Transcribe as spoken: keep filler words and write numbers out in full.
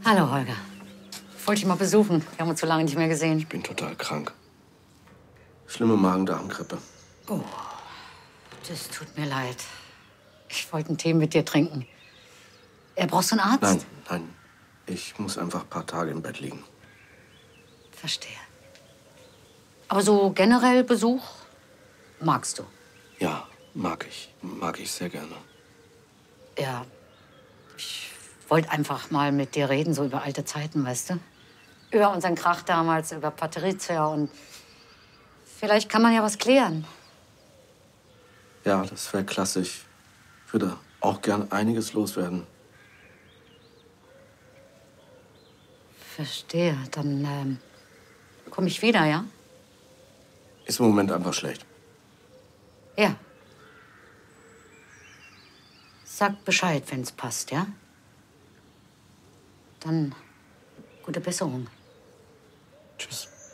Hallo, Holger. Wollte ich mal besuchen. Wir haben uns so lange nicht mehr gesehen. Ich bin total krank. Schlimme Magen-Darm-Grippe. Oh, das tut mir leid. Ich wollte einen Tee mit dir trinken. Äh, brauchst du einen Arzt? Nein, nein. Ich muss einfach ein paar Tage im Bett liegen. Verstehe. Aber so generell Besuch magst du? Ja, mag ich. Mag ich sehr gerne. Ja, ich wollte einfach mal mit dir reden, so über alte Zeiten, weißt du? Über unseren Krach damals, über Patrizia und vielleicht kann man ja was klären. Ja, das wäre klasse. Ich würde auch gern einiges loswerden. Verstehe. Dann ähm, komme ich wieder, ja? Ist im Moment einfach schlecht. Ja. Sag Bescheid, wenn's passt, ja? Dann gute Besserung.